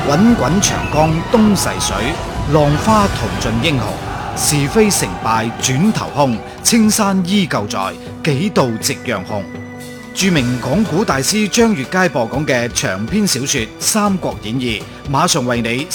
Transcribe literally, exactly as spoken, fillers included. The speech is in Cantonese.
滾滾長江東逝水，浪花淘盡英雄。是非成敗轉頭空，青山依舊在，幾度夕陽紅。著名講古大師張悅楷播講嘅長篇小說《三國演義》，馬上為你